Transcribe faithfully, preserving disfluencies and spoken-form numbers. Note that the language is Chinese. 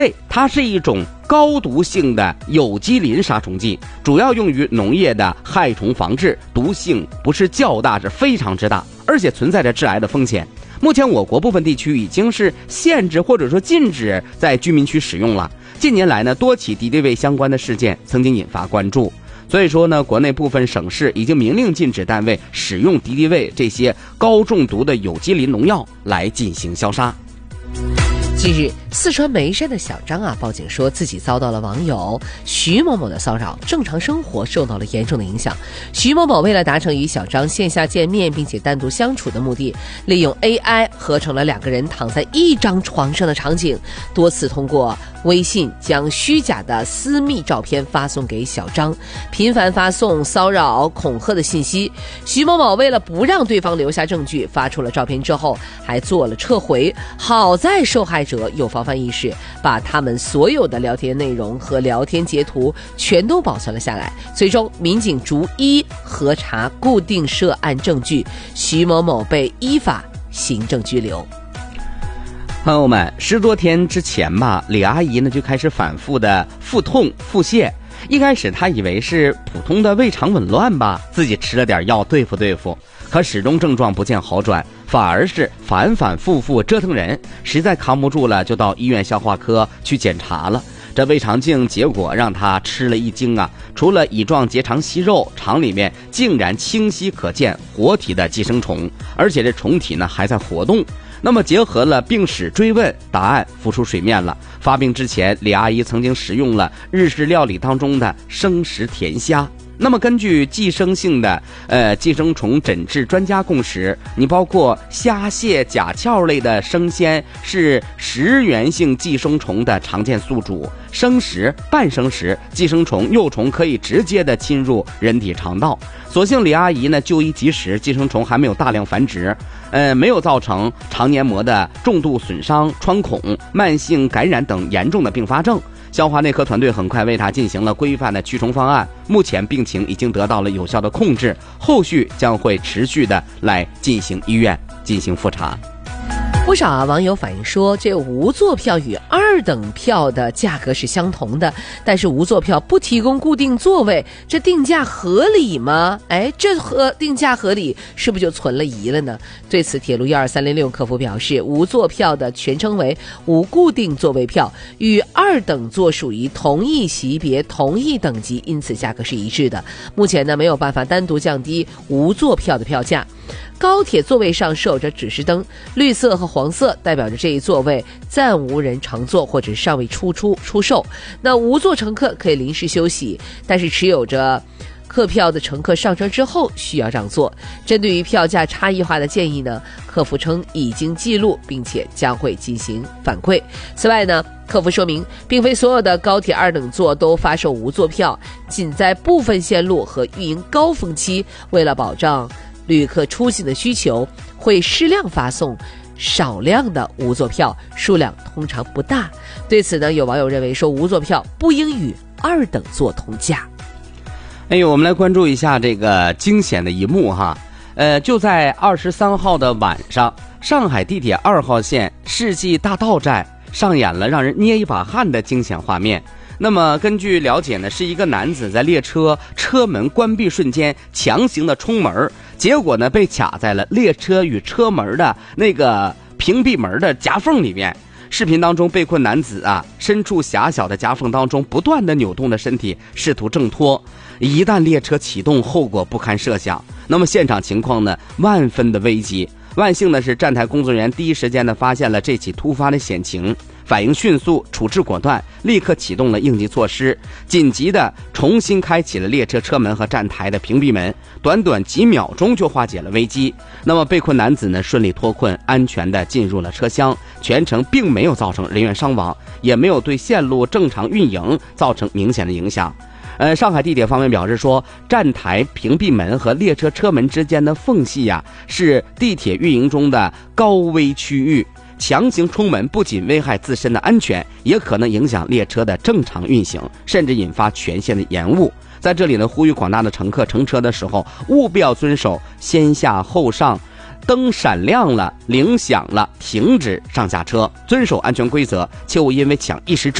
它是一种高毒性的有机磷杀虫剂，主要用于农业的害虫防治，毒性不是较大，是非常之大，而且存在着致癌的风险。目前我国部分地区已经是限制或者说禁止在居民区使用了。近年来呢，多起敌对畏相关的事件曾经引发关注，所以说呢，国内部分省市已经明令禁止单位使用敌对畏这些高中毒的有机磷农药来进行消杀。 近日，四川眉山的小张啊报警说自己遭到了网友徐某某的骚扰，正常生活受到了严重的影响。徐某某为了达成与小张线下见面并且单独相处的目的，利用 A I 合成了两个人躺在一张床上的场景，多次通过微信将虚假的私密照片发送给小张，频繁发送骚扰恐吓的信息。徐某某为了不让对方留下证据，发出了照片之后还做了撤回，好在受害者有防范意识，把他们所有的聊天内容和聊天截图全都保存了下来。最终民警逐一核查固定涉案证据，徐某某被依法行政拘留。 朋友们，十多天之前吧，李阿姨呢就开始反复的腹痛腹泻。一开始她以为是普通的胃肠紊乱吧，自己吃了点药对付对付，可始终症状不见好转，反而是反反复复折腾人，实在扛不住了，就到医院消化科去检查了。这胃肠镜结果让她吃了一惊啊！除了乙状结肠息肉，肠里面竟然清晰可见活体的寄生虫，而且这虫体呢还在活动。那么结合了病史追问，答案浮出水面了。发病之前，李阿姨曾经食用了日式料理当中的生食甜虾。那么根据寄生性的呃寄生虫诊治专家共识，你包括虾蟹甲壳类的生鲜是食源性寄生虫的常见宿主，生食半生食寄生虫幼虫可以直接的侵入人体肠道。所幸李阿姨呢就医及时，寄生虫还没有大量繁殖，呃没有造成肠黏膜的重度损伤、穿孔、慢性感染等严重的并发症。消化内科团队很快为他进行了规范的驱虫方案，目前病情已经得到了有效的控制，后续将会持续的来进行医院进行复查。 不少啊网友反映说，这无座票与二等票的价格是相同的，但是无座票不提供固定座位，这定价合理吗？哎，这和定价合理是不是就存了疑了呢？对此，铁路一二三零六客服表示，无座票的全称为无固定座位票，与二等座属于同一级别、同一等级，因此价格是一致的。目前呢，没有办法单独降低无座票的票价。高铁座位上设有着指示灯，绿色和黄色代表着这一座位暂无人乘坐或者尚未出出出售。那无座乘客可以临时休息，但是持有着客票的乘客上车之后需要让座。针对于票价差异化的建议呢，客服称已经记录，并且将会进行反馈。此外呢，客服说明，并非所有的高铁二等座都发售无座票，仅在部分线路和运营高峰期，为了保障旅客出行的需求，会适量发送少量的无座票，数量通常不大。对此呢，有网友认为说，无座票不应与二等座同价。 哎呦，我们来关注一下这个惊险的一幕哈。呃，就在二十三号的晚上，上海地铁二号线世纪大道站上演了让人捏一把汗的惊险画面。那么根据了解呢，是一个男子在列车车门关闭瞬间强行的冲门，结果呢被卡在了列车与车门的那个屏蔽门的夹缝里面。视频当中，被困男子啊，身处狭小的夹缝当中，不断的扭动着身体，试图挣脱。一旦列车启动，后果不堪设想。那么现场情况呢，万分的危急。万幸的是，站台工作人员第一时间的发现了这起突发的险情，反应迅速，处置果断，立刻启动了应急措施，紧急的重新开启了列车车门和站台的屏蔽门，短短几秒钟就化解了危机。那么被困男子呢，顺利脱困，安全的进入了车厢，全程并没有造成人员伤亡，也没有对线路正常运营造成明显的影响。呃，上海地铁方面表示说，站台屏蔽门和列车车门之间的缝隙呀、啊，是地铁运营中的高危区域。强行冲门不仅危害自身的安全，也可能影响列车的正常运行，甚至引发全线的延误。在这里呢，呼吁广大的乘客乘车的时候，务必要遵守先下后上灯闪亮了、铃响了，停止上下车，遵守安全规则，切勿因为抢一时之